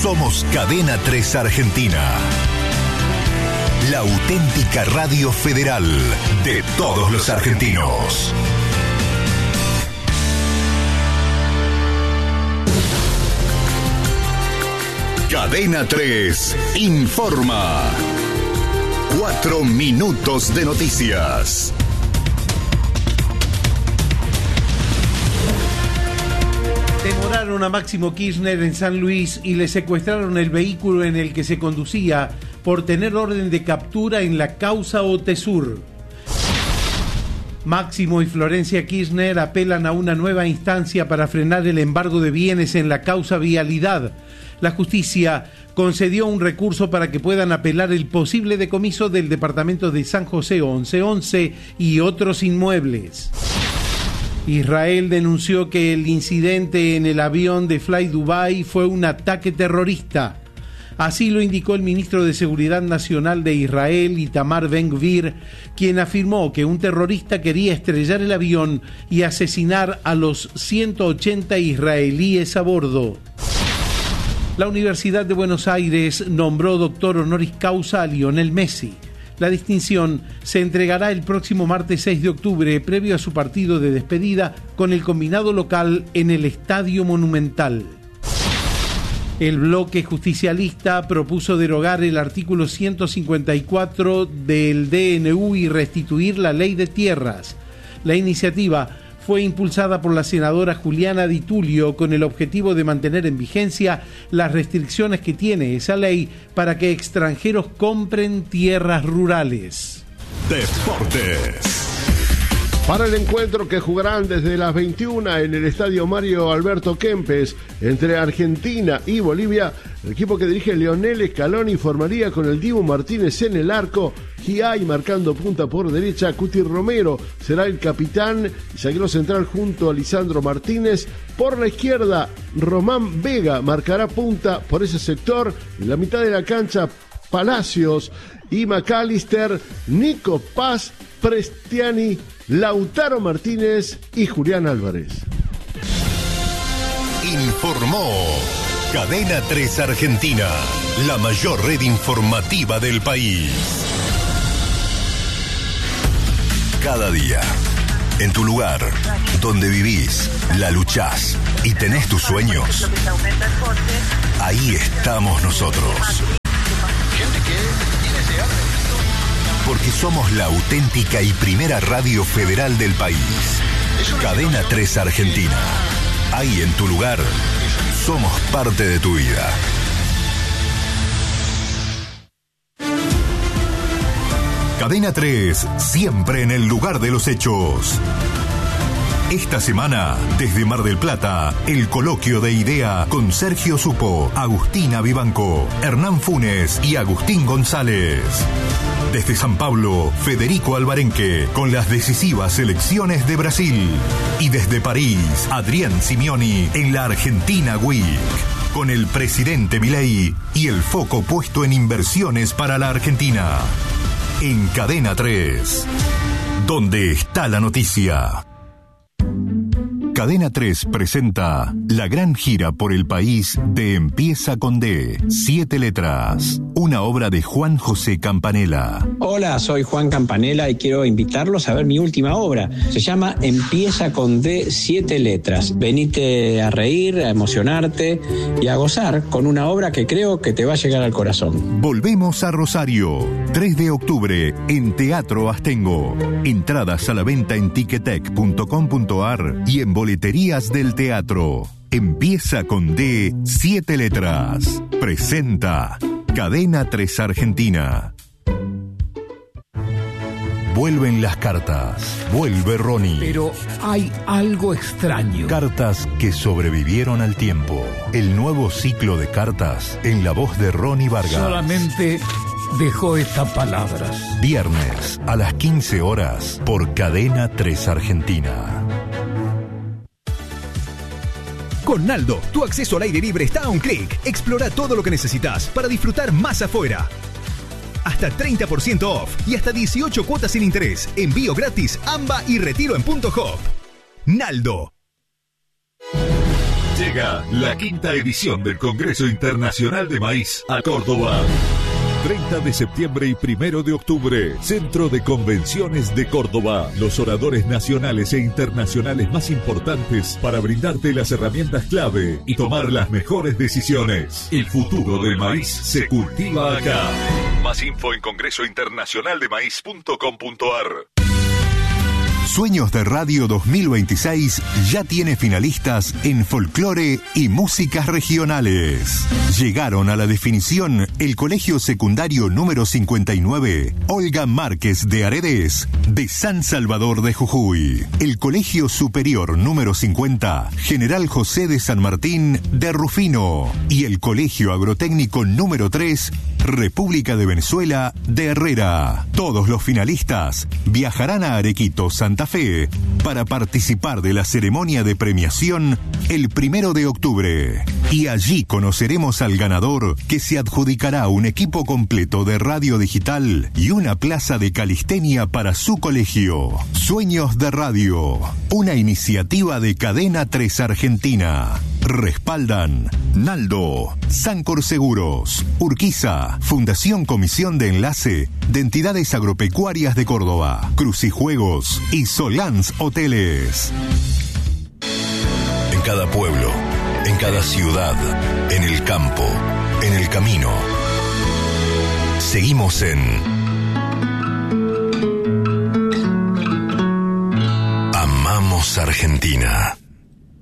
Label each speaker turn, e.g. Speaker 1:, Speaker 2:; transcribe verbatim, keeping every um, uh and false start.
Speaker 1: Somos Cadena tres Argentina. La auténtica radio federal de todos los argentinos. Cadena tres informa. Cuatro minutos de noticias.
Speaker 2: Demoraron a Máximo Kirchner en San Luis y le secuestraron el vehículo en el que se conducía por tener orden de captura en la causa Otesur. Máximo y Florencia Kirchner apelan a una nueva instancia para frenar el embargo de bienes en la causa Vialidad. La justicia concedió un recurso para que puedan apelar el posible decomiso del departamento de San José once once y otros inmuebles. Israel denunció que el incidente en el avión de Fly Dubai fue un ataque terrorista. Así lo indicó el ministro de Seguridad Nacional de Israel, Itamar Ben-Gvir, quien afirmó que un terrorista quería estrellar el avión y asesinar a los ciento ochenta israelíes a bordo. La Universidad de Buenos Aires nombró doctor honoris causa a Lionel Messi. La distinción se entregará el próximo martes seis de octubre, previo a su partido de despedida con el combinado local en el Estadio Monumental. El bloque justicialista propuso derogar el artículo ciento cincuenta y cuatro del D N U y restituir la ley de tierras. La iniciativa fue impulsada por la senadora Juliana Di Tulio con el objetivo de mantener en vigencia las restricciones que tiene esa ley para que extranjeros compren tierras rurales.
Speaker 1: Deportes.
Speaker 3: Para el encuentro que jugarán desde las veintiuna en el estadio Mario Alberto Kempes entre Argentina y Bolivia, el equipo que dirige Leonel Scaloni formaría con el Dibu Martínez en el arco, Giai marcando punta por derecha, Cuti Romero será el capitán y zaguero central junto a Lisandro Martínez. Por la izquierda, Román Vega marcará punta por ese sector. En la mitad de la cancha, Palacios y McAllister, Nico Paz, Prestiani, Lautaro Martínez y Julián Álvarez.
Speaker 1: Informó Cadena tres Argentina, la mayor red informativa del país. Cada día, en tu lugar, donde vivís, la luchás y tenés tus sueños, ahí estamos nosotros. Porque somos la auténtica y primera radio federal del país. Cadena tres Argentina. Ahí en tu lugar, somos parte de tu vida. Cadena tres, siempre en el lugar de los hechos. Esta semana, desde Mar del Plata, el coloquio de idea con Sergio Supo, Agustina Vivanco, Hernán Funes y Agustín González. Desde San Pablo, Federico Alvarenque, con las decisivas elecciones de Brasil. Y desde París, Adrián Simeoni, en la Argentina Week, con el presidente Milei y el foco puesto en inversiones para la Argentina. En Cadena tres, donde está la noticia. Cadena tres presenta la gran gira por el país de Empieza con D, siete letras, una obra de Juan José Campanella.
Speaker 4: Hola, soy Juan Campanella y quiero invitarlos a ver mi última obra. Se llama Empieza con D, siete letras. Venite a reír, a emocionarte y a gozar con una obra que creo que te va a llegar al corazón.
Speaker 1: Volvemos a Rosario, tres de octubre, en Teatro Astengo. Entradas a la venta en ticketek punto com punto ar y en boleterías del teatro. Empieza con D, siete letras. Presenta Cadena tres Argentina. Vuelven las cartas. Vuelve Ronnie.
Speaker 5: Pero hay algo extraño.
Speaker 1: Cartas que sobrevivieron al tiempo. El nuevo ciclo de cartas en la voz de Ronnie Vargas.
Speaker 5: Solamente dejó estas palabras.
Speaker 1: Viernes a las quince horas por Cadena tres Argentina.
Speaker 6: Con Naldo, tu acceso al aire libre está a un clic. Explora todo lo que necesitas para disfrutar más afuera. Hasta treinta por ciento off y hasta dieciocho cuotas sin interés. Envío gratis, A M B A y retiro en Punto Hop. Naldo.
Speaker 1: Llega la quinta edición del Congreso Internacional de Maíz a Córdoba. treinta de septiembre y primero de octubre, Centro de Convenciones de Córdoba. Los oradores nacionales e internacionales más importantes para brindarte las herramientas clave y tomar las mejores decisiones. El futuro del maíz se cultiva acá. Más info en congreso internacional de maíz punto com punto ar.
Speaker 7: Sueños de Radio dos mil veintiséis ya tiene finalistas en folclore y músicas regionales. Llegaron a la definición el Colegio Secundario número cincuenta y nueve, Olga Márquez de Aredes, de San Salvador de Jujuy. El Colegio Superior número cincuenta, General José de San Martín de Rufino. Y el Colegio Agrotécnico número tres, República de Venezuela de Herrera. Todos los finalistas viajarán a Arequito, Santa Fe, para participar de la ceremonia de premiación el primero de octubre. Y allí conoceremos al ganador, que se adjudicará un equipo completo de radio digital y una plaza de calistenia para su colegio. Sueños de Radio, una iniciativa de Cadena tres Argentina. Respaldan Naldo, Sancor Seguros, Urquiza, Fundación Comisión de Enlace de Entidades Agropecuarias de Córdoba, Crucijuegos y Solans Hoteles.
Speaker 1: En cada pueblo, en cada ciudad, en el campo, en el camino. Seguimos en Amamos Argentina.